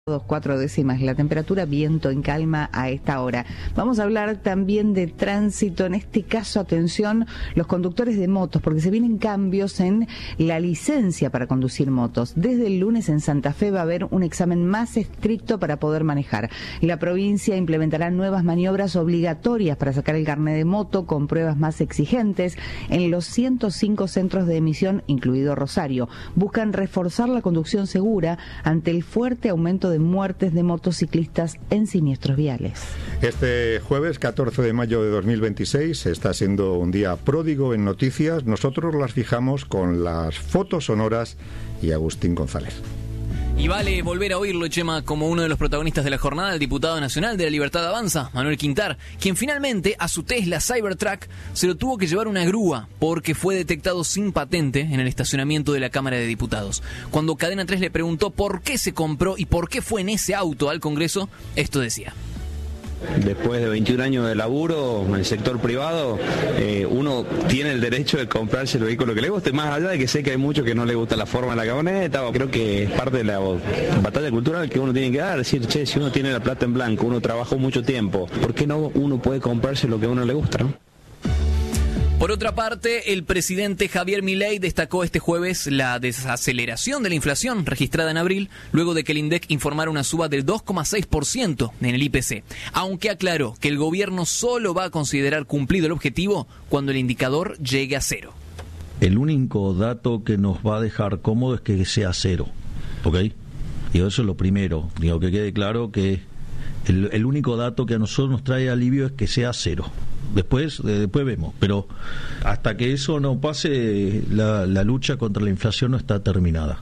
4 décimas la temperatura, viento en calma a esta hora. Vamos a hablar también de tránsito, en este caso, atención, los conductores de motos, porque se vienen cambios en la licencia para conducir motos. Desde el lunes en Santa Fe va a haber un examen más estricto para poder manejar. La provincia implementará nuevas maniobras obligatorias para sacar el carnet de moto con pruebas más exigentes en los 105 centros de emisión, incluido Rosario. Buscan reforzar la conducción segura ante el fuerte aumento de muertes de motociclistas en siniestros viales. Este jueves 14 de mayo de 2026 está siendo un día pródigo en noticias. Nosotros las fijamos con las fotos sonoras y Agustín González. Y vale volver a oírlo, Chema, como uno de los protagonistas de la jornada, el diputado nacional de la Libertad Avanza, Manuel Quintar, quien finalmente a su Tesla Cybertruck se lo tuvo que llevar una grúa porque fue detectado sin patente en el estacionamiento de la Cámara de Diputados. Cuando Cadena 3 le preguntó por qué se compró y por qué fue en ese auto al Congreso, esto decía. Después de 21 años de laburo en el sector privado, uno tiene el derecho de comprarse el vehículo que le guste, más allá de que sé que hay muchos que no les gusta la forma de la camioneta. Creo que es parte de la batalla cultural que uno tiene que dar, decir, che, si uno tiene la plata en blanco, uno trabajó mucho tiempo, ¿por qué no uno puede comprarse lo que a uno le gusta, no? Por otra parte, el presidente Javier Milei destacó este jueves la desaceleración de la inflación registrada en abril, luego de que el INDEC informara una suba del 2,6% en el IPC, aunque aclaró que el gobierno solo va a considerar cumplido el objetivo cuando el indicador llegue a cero. El único dato que nos va a dejar cómodo es que sea cero, ¿ok? Y eso es lo primero, digo, que quede claro que el único dato que a nosotros nos trae alivio es que sea cero. Después vemos, pero hasta que eso no pase, la lucha contra la inflación no está terminada.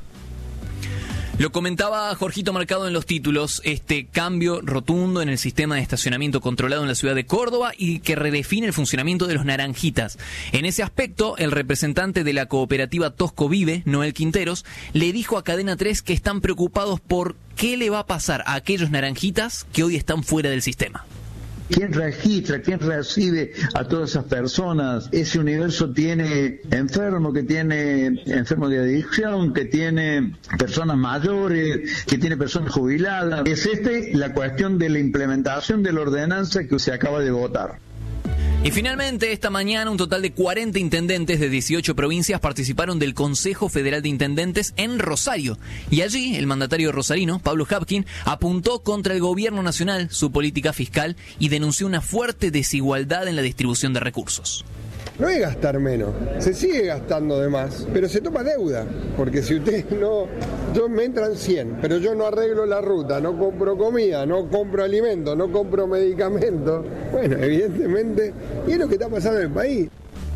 Lo comentaba Jorgito Mercado en los títulos, este cambio rotundo en el sistema de estacionamiento controlado en la ciudad de Córdoba y que redefine el funcionamiento de los naranjitas. En ese aspecto, el representante de la cooperativa Tosco Vive, Noel Quinteros, le dijo a Cadena 3 que están preocupados por qué le va a pasar a aquellos naranjitas que hoy están fuera del sistema. ¿Quién registra, quién recibe a todas esas personas? Ese universo tiene enfermos, que tiene enfermos de adicción, que tiene personas mayores, que tiene personas jubiladas. Es la cuestión de la implementación de la ordenanza que se acaba de votar. Y finalmente, esta mañana, un total de 40 intendentes de 18 provincias participaron del Consejo Federal de Intendentes en Rosario. Y allí, el mandatario rosarino, Pablo Habkin, apuntó contra el gobierno nacional, su política fiscal, y denunció una fuerte desigualdad en la distribución de recursos. No es gastar menos, se sigue gastando de más, pero se toma deuda, porque si usted no, me entran 100, pero yo no arreglo la ruta, no compro comida, no compro alimentos, no compro medicamentos, bueno, evidentemente, y es lo que está pasando en el país.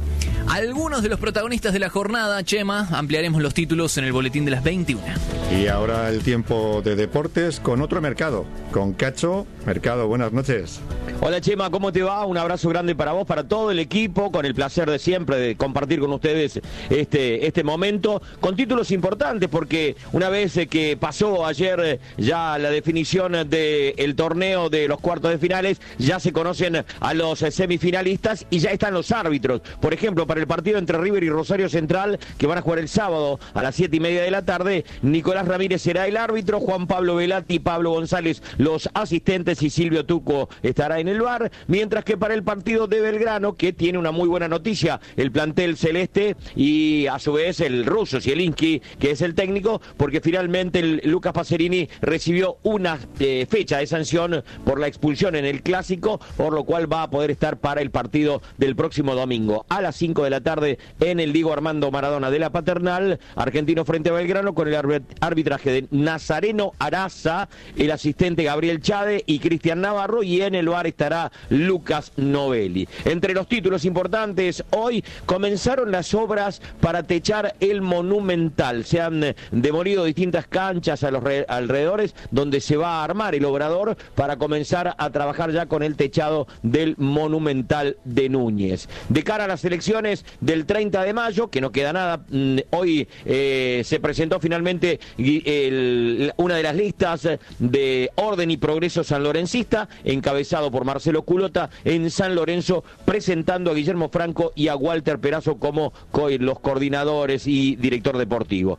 Algunos de los protagonistas de la jornada, Chema, ampliaremos los títulos en el boletín de las 21. Y ahora el tiempo de deportes con otro Mercado, con Cacho. Mercado, buenas noches. Hola Chema, ¿cómo te va? Un abrazo grande para vos, para todo el equipo, con el placer de siempre de compartir con ustedes este momento, con títulos importantes, porque una vez que pasó ayer ya la definición del torneo de los cuartos de finales, ya se conocen a los semifinalistas y ya están los árbitros. Por ejemplo, para el partido entre River y Rosario Central, que van a jugar el sábado a las 7:30 de la tarde, Nicolás Ramírez será el árbitro, Juan Pablo Velati, Pablo González los asistentes y Silvio Tuco estará en el VAR, mientras que para el partido de Belgrano, que tiene una muy buena noticia, el plantel celeste y a su vez el ruso Zielinski, que es el técnico, porque finalmente Lucas Pacerini recibió una fecha de sanción por la expulsión en el Clásico, por lo cual va a poder estar para el partido del próximo domingo a las 5 de la tarde en el Diego Armando Maradona de la Paternal, Argentino frente a Belgrano, con el arbitraje de Nazareno Araza, el asistente Gabriel Chade y Cristian Navarro, y en el VAR estará Lucas Novelli. Entre los títulos importantes, hoy comenzaron las obras para techar el Monumental. Se han demolido distintas canchas a los alrededores donde se va a armar el obrador para comenzar a trabajar ya con el techado del Monumental de Núñez. De cara a las elecciones del 30 de mayo, que no queda nada, hoy se presentó finalmente una de las listas de Orden y Progreso sanlorencista, encabezado por Marcelo Culota, en San Lorenzo, presentando a Guillermo Franco y a Walter Perazo como los coordinadores y director deportivo.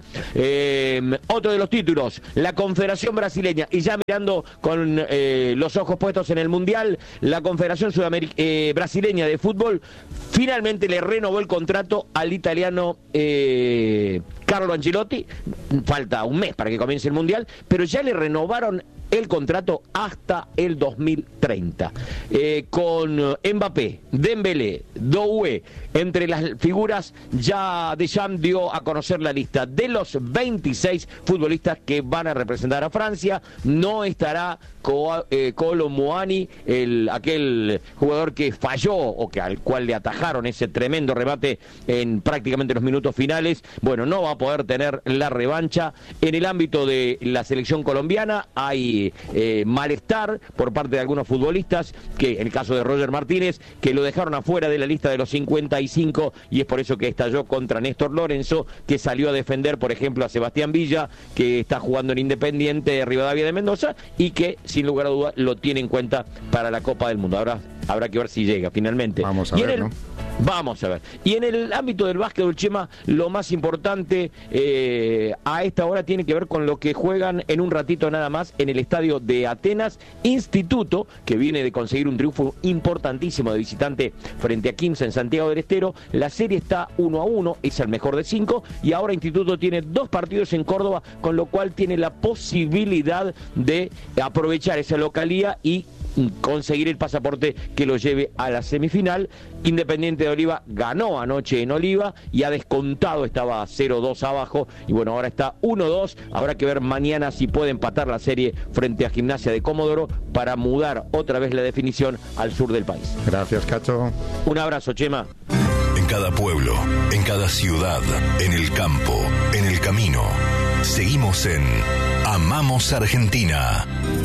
Otro de los títulos, la Confederación Brasileña, y ya mirando con los ojos puestos en el Mundial, la Confederación Brasileña de Fútbol finalmente le renovó el contrato al italiano Carlo Ancelotti. Falta un mes para que comience el Mundial, pero ya le renovaron el contrato hasta el 2030. Con Mbappé, Dembélé, Doué, entre las figuras, ya Deschamps dio a conocer la lista de los 26 futbolistas que van a representar a Francia. No estará Kolo Muani, aquel jugador que falló o que al cual le atajaron ese tremendo remate en prácticamente los minutos finales. Bueno, no va a poder tener la revancha. En el ámbito de la selección colombiana hay malestar por parte de algunos futbolistas, que en el caso de Roger Martínez, que lo dejaron afuera de la lista de los 55, y es por eso que estalló contra Néstor Lorenzo, que salió a defender, por ejemplo, a Sebastián Villa, que está jugando en Independiente de Rivadavia de Mendoza, y que sin lugar a dudas lo tiene en cuenta para la Copa del Mundo. Ahora habrá que ver si llega finalmente. Vamos a ver, ¿no? Vamos a ver. Y en el ámbito del básquetbol, Chema, lo más importante a esta hora tiene que ver con lo que juegan en un ratito nada más en el estadio de Atenas. Instituto, que viene de conseguir un triunfo importantísimo de visitante frente a Quimsa en Santiago del Estero. La serie está 1-1, es el mejor de 5, y ahora Instituto tiene 2 partidos en Córdoba, con lo cual tiene la posibilidad de aprovechar esa localía y conseguir el pasaporte que lo lleve a la semifinal. Independiente de Oliva ganó anoche en Oliva y ha descontado, estaba 0-2 abajo, y bueno, ahora está 1-2. Habrá que ver mañana si puede empatar la serie frente a Gimnasia de Comodoro para mudar otra vez la definición al sur del país. Gracias, Cacho. Un abrazo, Chema. En cada pueblo, en cada ciudad, en el campo, en el camino, seguimos en Amamos Argentina.